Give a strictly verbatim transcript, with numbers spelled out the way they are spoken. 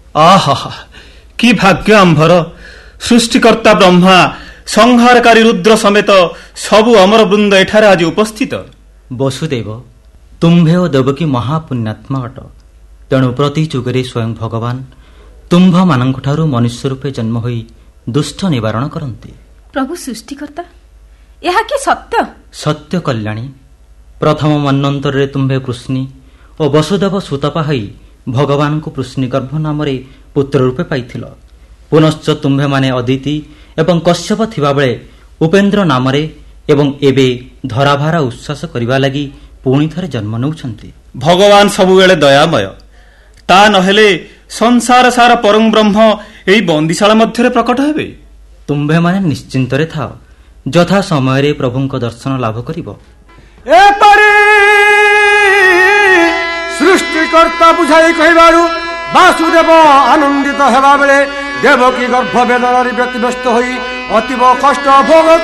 आहा कि भाग्य आंभर सृष्टिकर्ता ब्रह्मा संहारकारी रुद्र समेत सबु अमर वृंद एठारे आज उपस्थित। वसुदेव तुम्भे ओ देवकी महापुण्यात्मा अट, तेणु प्रति जुगरे स्वयं भगवान तुम्भ मानंठारु मनुष्य रूपे जन्म होई दुष्ट निवारण करते। प्रभु सृष्टिकर्ता यह कि सत्य? सत्य कल्याणी, प्रथम मन्वंतरे तुम्भे कृष्णी और वसुदेव सुतपा हई भगवान को पृष्णिगर्भ नाम पुत्र रूपे पाइथिल। पुनश्च तुम्भे माने अदिति एवं कश्यप थिबा बेले उपेन्द्र नाम एवं एबे धराभारा उच्छ्वास करिबा लागि पुणी थरे जन्म नौछंती। भगवान सबुबेले दयामय, ता नहेले संसार सारा परम ब्रह्म एई बंदीशाला मध्यरे प्रकट हेबे। तुम्भे माने निश्चिंतरे थाओ, यथा समय प्रभुंक दर्शन लाभ करिबो। एपरि सृष्टिकर्ता बुझाई कहिबारु वासुदेव आनंदित हेबा बेले देवकी गर्भ वेदनारी व्यतिव्यस्त होई अतीव कष्ट भोग